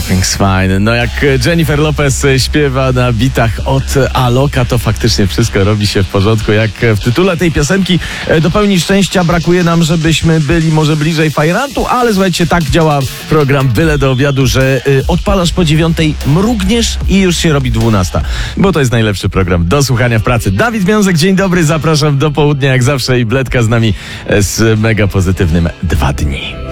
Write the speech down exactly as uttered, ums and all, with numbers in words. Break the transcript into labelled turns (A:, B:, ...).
A: Everything's fine. No jak Jennifer Lopez śpiewa na bitach od Aloka, to faktycznie wszystko robi się w porządku. Jak w tytule tej piosenki, do pełni szczęścia brakuje nam, żebyśmy byli może bliżej fajrantu, ale słuchajcie, tak działa program Byle do obiadu, że odpalasz po dziewiątej, mrugniesz i już się robi dwunasta. Bo to jest najlepszy program do słuchania w pracy. Dawid Wiązek, dzień dobry, zapraszam do południa jak zawsze i Bledka z nami z mega pozytywnym dwa dni.